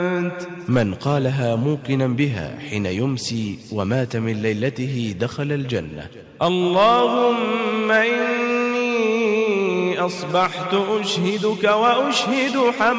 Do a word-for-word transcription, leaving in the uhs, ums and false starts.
من قالها موقنا بها حين يمسي ومات من ليلته دخل الجنة. اللهم إني أصبحت أشهدك وأشهد حمدك